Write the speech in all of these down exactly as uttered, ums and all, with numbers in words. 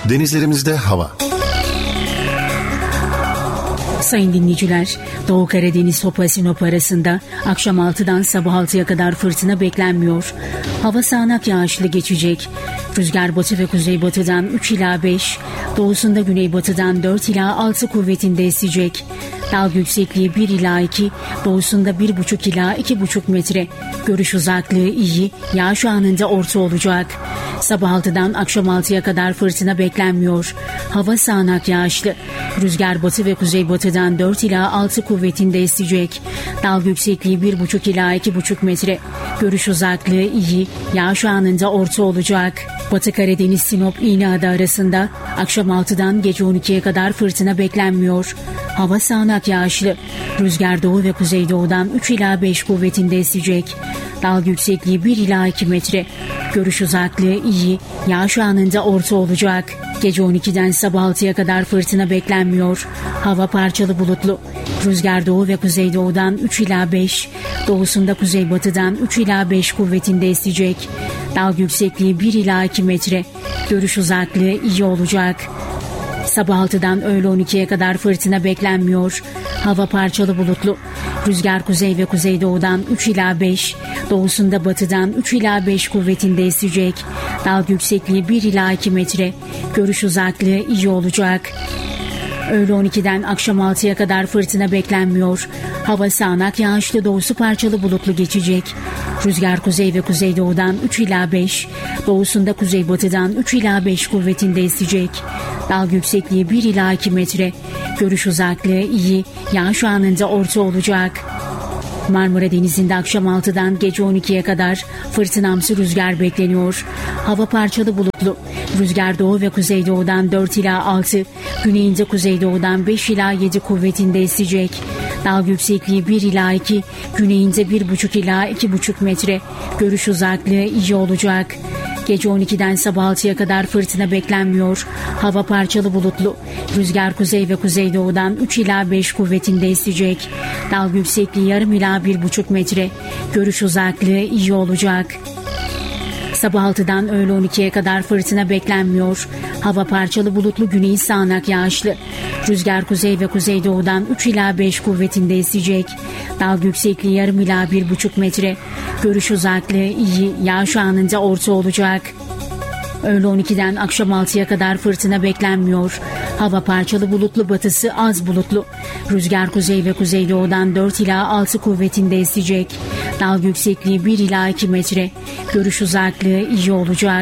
Denizlerimizde hava. Sayın dinleyiciler, Doğu Karadeniz Hopa Sinop arasında akşam altıdan sabah altıya kadar fırtına beklenmiyor. Hava sağanak yağışlı geçecek. Rüzgar batı ve kuzeybatıdan üç ila beş, doğusunda güneybatıdan dört ila altı kuvvetinde esecek. Dalga yüksekliği bir ila iki, doğusunda bir buçuk ila iki buçuk metre. Görüş uzaklığı iyi, yağış anında orta olacak. Sabah altıdan akşam altıya kadar fırtına beklenmiyor. Hava sağanak yağışlı. Rüzgar batı ve kuzeybatıdan dört ila altı kuvvetinde esecek. Dalga yüksekliği bir buçuk ila iki buçuk metre. Görüş uzaklığı iyi, yağış anında orta olacak. Batı Karadeniz Sinop İğneada arasında akşam altıdan gece on ikiye kadar fırtına beklenmiyor. Hava sağanak yağışlı. Rüzgar doğu ve kuzeydoğudan üç ila beş kuvvetinde esecek. Dalga yüksekliği bir ila iki metre. Görüş uzaklığı iyi, yağış anında orta olacak. Gece on ikiden sabah altıya kadar fırtına beklenmiyor. Hava parçalı bulutlu. Rüzgar doğu ve kuzeydoğudan üç ila beş, doğusunda kuzeybatıdan üç ila beş kuvvetinde esecek. Dalga yüksekliği bir ila iki metre. Görüş uzaklığı iyi olacak. Sabah altıdan öğle on ikiye kadar fırtına beklenmiyor. Hava parçalı bulutlu. Rüzgar kuzey ve kuzeydoğudan üç ila beş, doğusunda batıdan üç ila beş kuvvetinde esecek. Dalga yüksekliği bir ila iki metre. Görüş uzaklığı iyi olacak. Öğle on ikiden akşam altıya kadar fırtına beklenmiyor. Hava sağanak yağışlı, doğusu parçalı bulutlu geçecek. Rüzgar kuzey ve kuzeydoğudan üç ila beş, doğusunda kuzeybatıdan üç ila beş kuvvetinde esecek. Dalga yüksekliği bir ila iki metre. Görüş uzaklığı iyi, yağış anında orta olacak. Marmara Denizi'nde akşam altıdan gece on ikiye kadar fırtınamsı rüzgar bekleniyor. Hava parçalı bulutlu. Rüzgar doğu ve kuzeydoğudan dört ila altı, güneyinde kuzeydoğudan beş ila yedi kuvvetinde esecek. Dalga yüksekliği bir ila iki, güneyinde bir buçuk ila iki buçuk metre. Görüş uzaklığı iyi olacak. Gece on ikiden sabah altıya kadar fırtına beklenmiyor. Hava parçalı bulutlu. Rüzgar kuzey ve kuzeydoğudan üç ila beş kuvvetinde esecek. Dalga yüksekliği yarım ila bir buçuk metre. Görüş uzaklığı iyi olacak. Sabah altıdan öğle on ikiye kadar fırtına beklenmiyor. Hava parçalı bulutlu, güney sağanak yağışlı. Rüzgar kuzey ve kuzeydoğudan üç ila beş kuvvetinde esecek. Dalga yüksekliği yarım ila bir buçuk metre. Görüş uzaklığı iyi, yağış anında orta olacak. Öğle on ikiden akşam altıya kadar fırtına beklenmiyor. Hava parçalı bulutlu, batısı az bulutlu. Rüzgar kuzey ve kuzeydoğudan dört ila altı kuvvetinde esecek. Dalga yüksekliği bir ila iki metre. Görüş uzaklığı iyi olacak.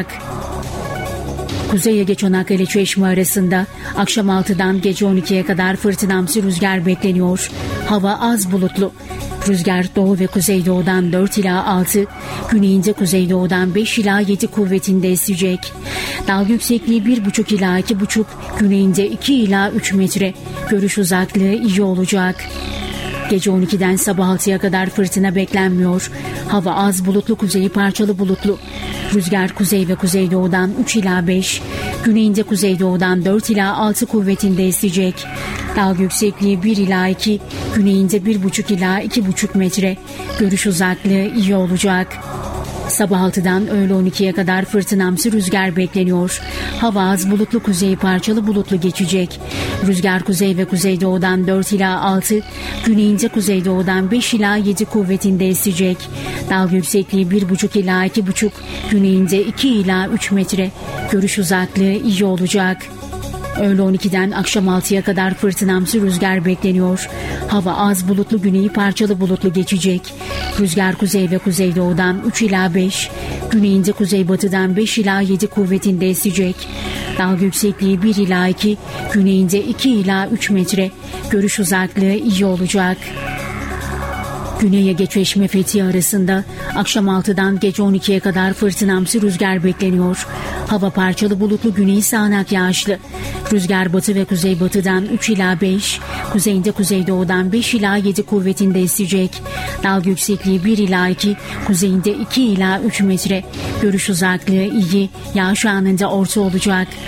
Kuzey Ege Çanakkale Çeşme arasında akşam altıdan gece on ikiye kadar fırtınamsı rüzgar bekleniyor. Hava az bulutlu. Rüzgar doğu ve kuzeydoğudan dört ila altı, güneyinde kuzeydoğudan beş ila yedi kuvvetinde esecek. Dalga yüksekliği bir buçuk ila iki buçuk, güneyinde iki ila üç metre. Görüş uzaklığı iyi olacak. Gece on ikiden sabah altıya kadar fırtına beklenmiyor. Hava az bulutlu, kuzeyi parçalı bulutlu. Rüzgar kuzey ve kuzeydoğudan üç ila beş, güneyinde kuzeydoğudan dört ila altı kuvvetinde esecek. Dalga yüksekliği bir ila iki, güneyinde bir buçuk ila iki buçuk metre. Görüş uzaklığı iyi olacak. Sabah altıdan öğle on ikiye kadar fırtınamsı rüzgar bekleniyor. Hava az bulutlu, kuzeyi parçalı bulutlu geçecek. Rüzgar kuzey ve kuzeydoğudan dört ila altı, güneyinde kuzeydoğudan beş ila yedi kuvvetinde esecek. Dalga yüksekliği bir buçuk ila iki buçuk, güneyinde iki ila üç metre. Görüş uzaklığı iyi olacak. Öğle on ikiden akşam altıya kadar fırtınamsı rüzgar bekleniyor. Hava az bulutlu, güneyi parçalı bulutlu geçecek. Rüzgar kuzey ve kuzeydoğudan üç ila beş, güneyinde kuzeybatıdan beş ila yedi kuvvetinde esecek. Dalga yüksekliği bir ila iki, güneyinde iki ila üç metre. Görüş uzaklığı iyi olacak. Güney Ege Çeşme Fethiye arasında akşam altıdan gece on ikiye kadar fırtınamsı rüzgar bekleniyor. Hava parçalı bulutlu, güney sağanak yağışlı. Rüzgar batı ve kuzeybatıdan üç ila beş, kuzeyinde kuzeydoğudan beş ila yedi kuvvetinde esecek. Dalga yüksekliği bir ila iki, kuzeyinde iki ila üç metre. Görüş uzaklığı iyi, yağış anında orta olacak.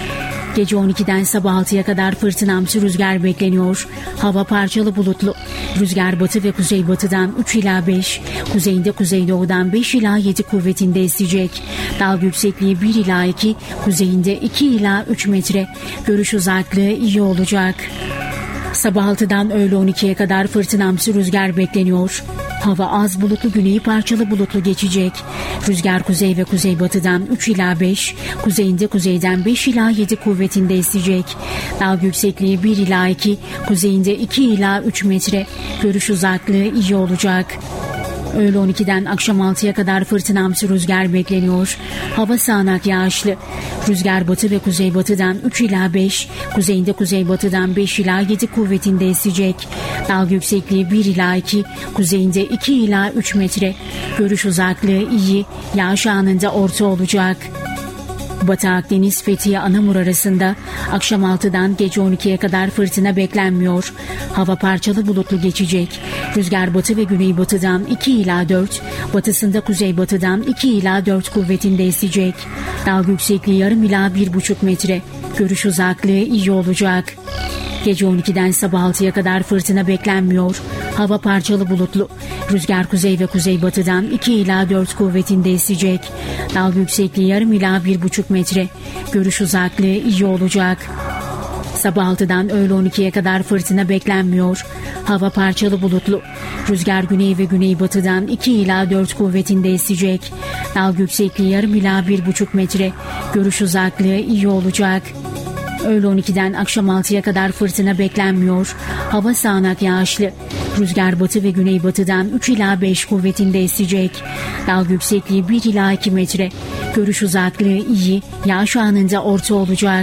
Gece on ikiden sabah altıya kadar fırtınamsı rüzgar bekleniyor. Hava parçalı bulutlu. Rüzgar batı ve kuzeybatıdan üç ila beş, kuzeyinde kuzeydoğudan beş ila yedi kuvvetinde esecek. Dalga yüksekliği bir ila iki, kuzeyinde iki ila üç metre. Görüş uzaklığı iyi olacak. Sabah altıdan öğle on ikiye kadar fırtınamsı rüzgar bekleniyor. Hava az bulutlu, güneyi parçalı bulutlu geçecek. Rüzgar kuzey ve kuzeybatıdan üç ila beş, kuzeyinde kuzeyden beş ila yedi kuvvetinde esecek. Dalga yüksekliği bir ila iki, kuzeyinde iki ila üç metre. Görüş uzaklığı iyi olacak. Öğle on ikiden akşam altıya kadar fırtınamsı rüzgar bekleniyor. Hava sağanak yağışlı. Rüzgar batı ve kuzeybatıdan üç ila beş, kuzeyinde kuzeybatıdan beş ila yedi kuvvetinde esecek. Dalga yüksekliği bir ila iki, kuzeyinde iki ila üç metre. Görüş uzaklığı iyi, yağış anında orta olacak. Batı Akdeniz, Fethiye, Anamur arasında akşam altıdan gece on ikiye kadar fırtına beklenmiyor. Hava parçalı bulutlu geçecek. Rüzgar batı ve güneybatıdan iki ila dört, batısında kuzeybatıdan iki ila dört kuvvetinde esecek. Dalga yüksekliği yarım ila bir buçuk metre. Görüş uzaklığı iyi olacak. Gece on ikiden sabah altıya kadar fırtına beklenmiyor. Hava parçalı bulutlu. Rüzgar kuzey ve kuzeybatıdan iki ila dört kuvvetinde esecek. Dalga yüksekliği yarım ila bir buçuk metre. Görüş uzaklığı iyi olacak. Sabah altıdan öğle on ikiye kadar fırtına beklenmiyor. Hava parçalı bulutlu. Rüzgar güney ve güneybatıdan iki ila dört kuvvetinde esecek. Dalga yüksekliği yarım ila bir buçuk metre. Görüş uzaklığı iyi olacak. Öğle on ikiden akşam altıya kadar fırtına beklenmiyor. Hava sağanak yağışlı. Rüzgar batı ve güneybatıdan üç ila beş kuvvetinde esecek. Dalga yüksekliği bir ila iki metre. Görüş uzaklığı iyi, yağış anında orta olacak.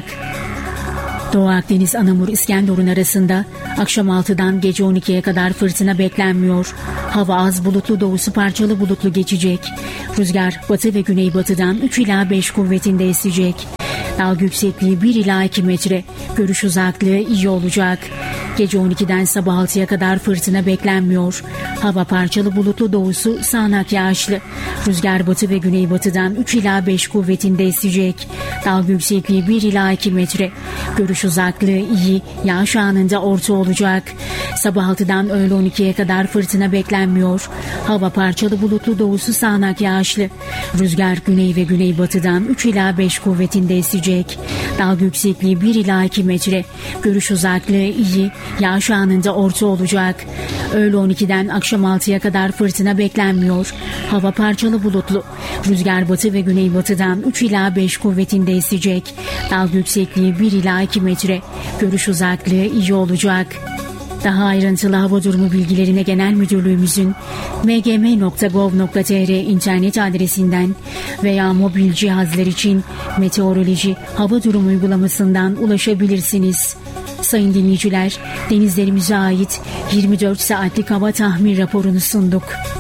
Doğu Akdeniz, Anamur, İskenderun arasında akşam altıdan gece on ikiye kadar fırtına beklenmiyor. Hava az bulutlu, doğusu parçalı bulutlu geçecek. Rüzgar batı ve güneybatıdan üç ila beş kuvvetinde esecek. Dalga yüksekliği bir ila iki metre. Görüş uzaklığı iyi olacak. Gece on ikiden sabah altıya kadar fırtına beklenmiyor. Hava parçalı bulutlu, doğusu sağanak yağışlı. Rüzgar batı ve güneybatıdan üç ila beş kuvvetinde esecek. Dalga yüksekliği bir ila iki metre. Görüş uzaklığı iyi, yağış anında orta olacak. Sabah altıdan öğle on ikiye kadar fırtına beklenmiyor. Hava parçalı bulutlu, doğusu sağanak yağışlı. Rüzgar güney ve güneybatıdan üç ila beş kuvvetinde esecek. Dalga yüksekliği bir ila iki metre. Görüş uzaklığı iyi, yağış anında orta olacak. Öğle on ikiden akşam altıya kadar fırtına beklenmiyor. Hava parçalı bulutlu. Rüzgar batı ve güneybatıdan üç ila beş kuvvetinde esecek. Dalga yüksekliği bir ila iki metre. Görüş uzaklığı iyi olacak. Daha ayrıntılı hava durumu bilgilerine Genel Müdürlüğümüzün m g m nokta gov nokta t r internet adresinden veya mobil cihazlar için meteoroloji hava durumu uygulamasından ulaşabilirsiniz. Sayın dinleyiciler, denizlerimize ait yirmi dört saatlik hava tahmin raporunu sunduk.